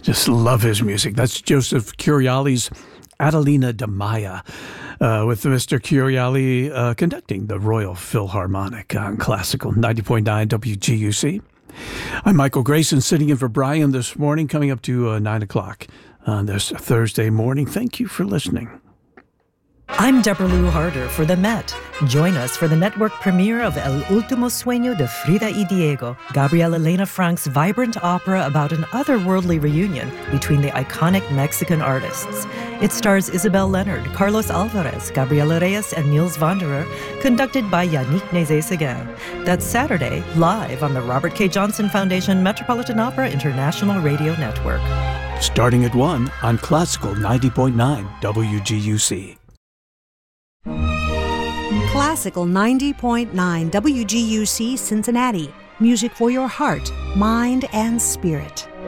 Just love his music. That's Joseph Curiali's Adelina de Maya, with Mr. Curiali conducting the Royal Philharmonic on Classical 90.9 WGUC. I'm Michael Grayson, sitting in for Brian this morning, coming up to 9 o'clock on this Thursday morning. Thank you for listening. I'm Deborah Lou Harder for The Met. Join us for the network premiere of El Último Sueño de Frida y Diego, Gabriel Elena Frank's vibrant opera about an otherworldly reunion between the iconic Mexican artists. It stars Isabel Leonard, Carlos Alvarez, Gabriela Reyes, and Niels Wanderer, conducted by Yannick Nézet-Séguin. That's Saturday, live on the Robert K. Johnson Foundation Metropolitan Opera International Radio Network. Starting at 1 on Classical 90.9 WGUC. Classical 90.9 WGUC Cincinnati. Music for your heart, mind, and spirit.